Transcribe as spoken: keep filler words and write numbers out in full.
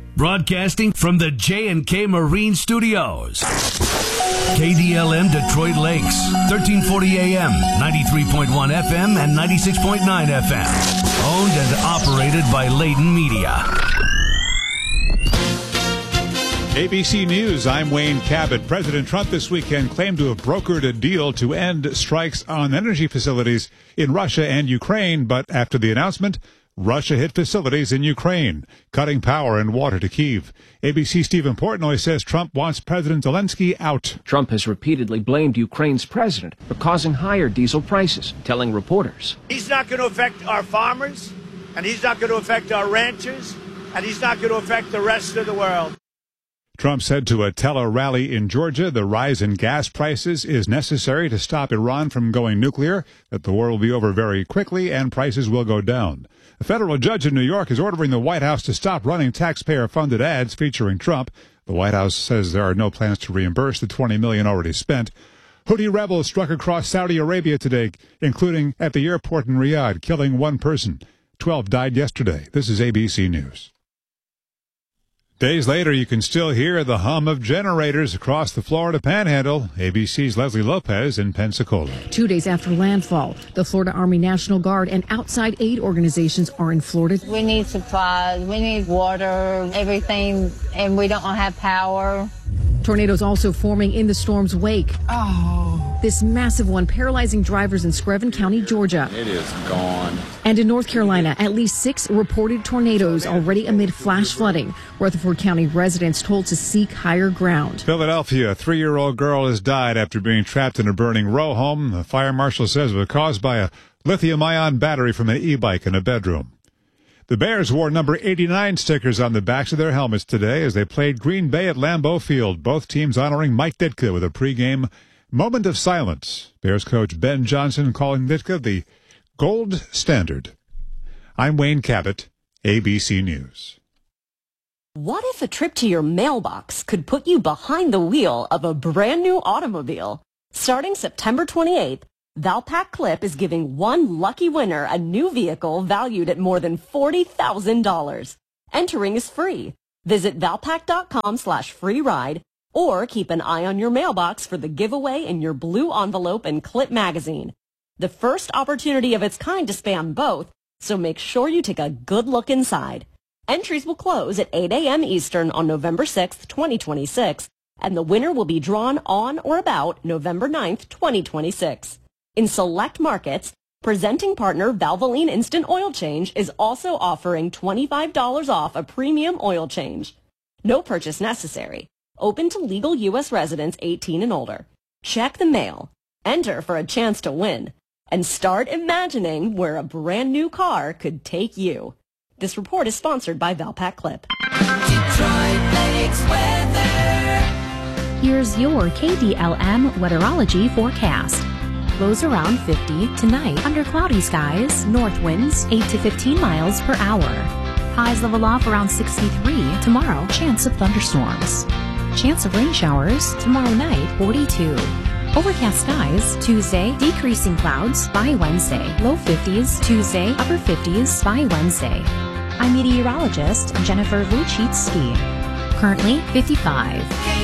Broadcasting from the J and K Marine Studios. K D L M Detroit Lakes, thirteen forty A M, ninety-three point one F M and ninety-six point nine F M. Owned and operated by Layton Media. A B C News, I'm Wayne Cabot. President Trump this weekend claimed to have brokered a deal to end strikes on energy facilities in Russia and Ukraine, but after the announcement, Russia hit facilities in Ukraine, cutting power and water to Kyiv. A B C Stephen Portnoy says Trump wants President Zelensky out. Trump has repeatedly blamed Ukraine's president for causing higher diesel prices, telling reporters, he's not going to affect our farmers, and he's not going to affect our ranchers, and he's not going to affect the rest of the world. Trump said to a tele rally in Georgia the rise in gas prices is necessary to stop Iran from going nuclear, that the war will be over very quickly and prices will go down. A federal judge in New York is ordering the White House to stop running taxpayer-funded ads featuring Trump. The White House says there are no plans to reimburse the twenty million dollars already spent. Houthi rebels struck across Saudi Arabia today, including at the airport in Riyadh, killing one person. Twelve died yesterday. This is A B C News. Days later, you can still hear the hum of generators across the Florida Panhandle. A B C's Leslie Lopez in Pensacola. Two days after landfall, the Florida Army National Guard and outside aid organizations are in Florida. We need supplies, we need water, everything, and we don't have power. Tornadoes also forming in the storm's wake. Oh. This massive one paralyzing drivers in Screven County, Georgia. It is gone. And in North Carolina, at least six reported tornadoes already amid flash flooding. Rutherford County residents told to seek higher ground. Philadelphia, a three-year-old girl has died after being trapped in a burning row home. The fire marshal says it was caused by a lithium-ion battery from an e-bike in a bedroom. The Bears wore number eighty-nine stickers on the backs of their helmets today as they played Green Bay at Lambeau Field, both teams honoring Mike Ditka with a pregame moment of silence. Bears coach Ben Johnson calling Ditka the gold standard. I'm Wayne Cabot, A B C News. What if a trip to your mailbox could put you behind the wheel of a brand new automobile? Starting September twenty-eighth, Valpak Clip is giving one lucky winner a new vehicle valued at more than forty thousand dollars. Entering is free. Visit valpak.com slash free ride or keep an eye on your mailbox for the giveaway in your blue envelope and Clip magazine. The first opportunity of its kind to spam both, so make sure you take a good look inside. Entries will close at eight A M Eastern on November sixth, twenty twenty-six, and the winner will be drawn on or about November ninth, twenty twenty-six. In select markets, presenting partner Valvoline Instant Oil Change is also offering twenty-five dollars off a premium oil change. No purchase necessary. Open to legal U S residents eighteen and older. Check the mail. Enter for a chance to win. And start imagining where a brand new car could take you. This report is sponsored by Valpak Clip. Detroit Lakes weather. Here's your K D L M weatherology forecast. Lows around fifty tonight under cloudy skies, north winds eight to fifteen miles per hour. Highs level off around sixty-three tomorrow, chance of thunderstorms. Chance of rain showers tomorrow night, forty-two. Overcast skies Tuesday, decreasing clouds by Wednesday. Low fifties Tuesday, upper fifties by Wednesday. I'm meteorologist Jennifer Luchitsky. Currently fifty-five.